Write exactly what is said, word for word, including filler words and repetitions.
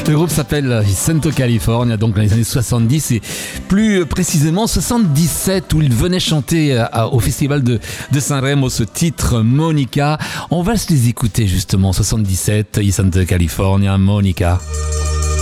Le groupe s'appelle Santo California, donc dans les années soixante-dix et plus précisément soixante-dix-sept, où il venait chanter à, au festival de, de Sanremo ce titre Monica. On va se les écouter justement, soixante-dix-sept, Santo California, Monica.